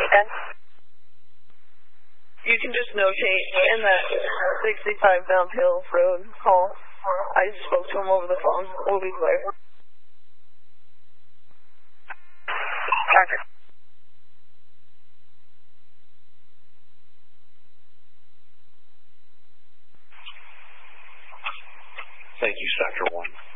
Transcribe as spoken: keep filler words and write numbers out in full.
And you can just notate in that sixty-five Downhill Road call. I spoke to him over the phone. We'll be clear. Roger. Thank you, Sector one.